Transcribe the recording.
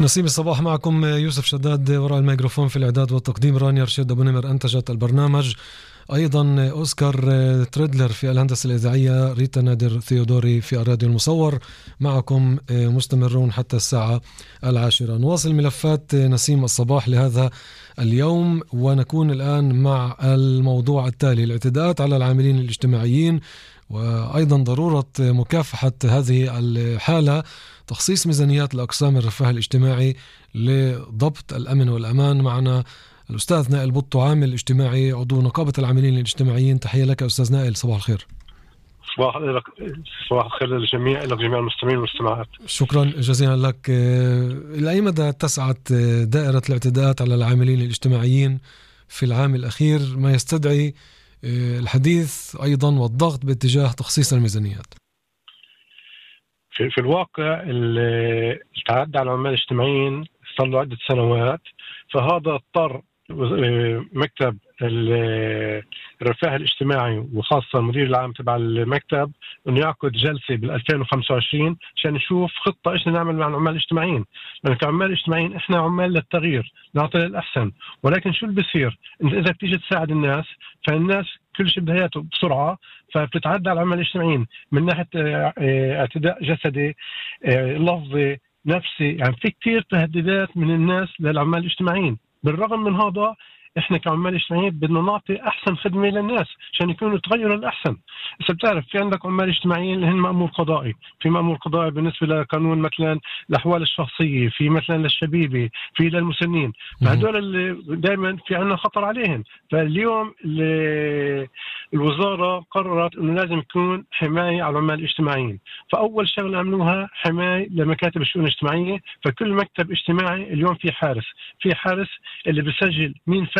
نسيم الصباح معكم يوسف شداد وراء الميكروفون، في الإعداد والتقديم رانيا رشيد أبو نمر أنتجت البرنامج، أيضا أوسكار تريدلر في الهندسة الإذاعية، ريتا نادر ثيودوري في الراديو المصور. معكم مستمرون حتى الساعة 10. نواصل ملفات نسيم الصباح لهذا اليوم، ونكون الآن مع الموضوع التالي: الاعتداءات على العاملين الاجتماعيين، وأيضا ضرورة مكافحة هذه الحالة، تخصيص ميزانيات لأقسام الرفاه الاجتماعي لضبط الأمن والأمان. معنا الأستاذ نائل بطو، عامل اجتماعي، عضو نقابة العاملين الاجتماعيين. تحية لك أستاذ نائل، صباح الخير. صباح الخير للجميع، إلى جميع المستمعين والمستمعات. شكرا جزيلا لك. إلى أي مدى تسعت دائرة الاعتداءات على العاملين الاجتماعيين في العام الأخير، ما يستدعي الحديث أيضا والضغط باتجاه تخصيص الميزانيات؟ في الواقع التعدي على العمال الاجتماعيين صار له عدة سنوات، فهذا اضطر مكتب الرفاه الاجتماعي وخاصة المدير العام تبع المكتب انه يعقد جلسة بال2025 عشان نشوف خطة ايش نعمل مع العمال الاجتماعيين. لأن كعمال اجتماعيين احنا عمال للتغيير، نعطي للأحسن، ولكن شو اللي بصير؟ انت اذا بتيجي تساعد الناس، فالناس كل شيء بدهياته بسرعة، فبتتعدى على العمال الاجتماعيين من ناحية اعتداء جسدي، لفظي، نفسي. يعني في كتير تهديدات من الناس للعمال الاجتماعيين. بالرغم من هذا احنا كعمال اجتماعيين بدنا نعطي احسن خدمه للناس عشان يكونوا يتغيروا الاحسن. بس بتعرف في عندك عمال اجتماعيين اللي هن مأمور قضائي، في مأمور قضائي بالنسبه لقانون مثلا الاحوال الشخصيه، في مثلا للشبيبه، في للمسنين، فهدول اللي دائما في عندنا خطر عليهم. فاليوم الوزاره قررت انه لازم يكون حمايه على العمال الاجتماعيين. فاول شغله عملوها حمايه لمكاتب الشؤون الاجتماعيه. فكل مكتب اجتماعي اليوم في حارس اللي بيسجل مين